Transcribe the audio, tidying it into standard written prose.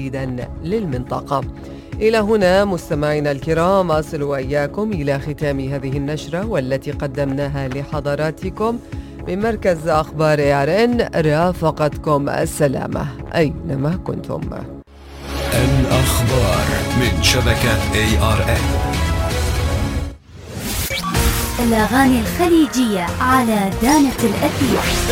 جديدا للمنطقة. إلى هنا مستمعينا الكرام أصل وإياكم إلى ختام هذه النشرة والتي قدمناها لحضراتكم من مركز أخبار ARN. رافقتكم السلامة أينما كنتم. الأخبار من شبكة ARN. الأغاني الخليجية على دانة الأثير.